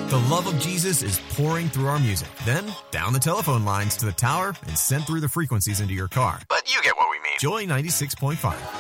The love of Jesus is pouring through our music, then down the telephone lines to the tower and sent through the frequencies into your car. But you get what we mean. Joy 96.5.